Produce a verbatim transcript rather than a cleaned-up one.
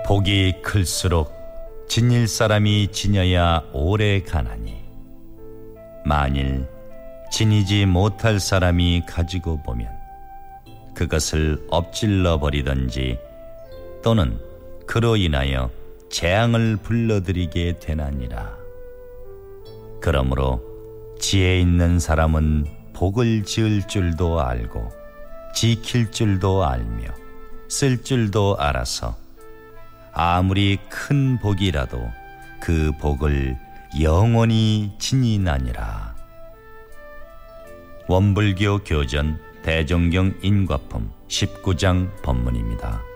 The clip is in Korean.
복이 클수록 지닐 사람이 지녀야 오래 가나니 만일 지니지 못할 사람이 가지고 보면 그것을 엎질러 버리든지 또는 그로 인하여 재앙을 불러들이게 되나니라. 그러므로 지혜 있는 사람은 복을 지을 줄도 알고 지킬 줄도 알며 쓸 줄도 알아서 아무리 큰 복이라도 그 복을 영원히 지니나니라. 원불교 교전 대종경 인과품 십구 장 법문입니다.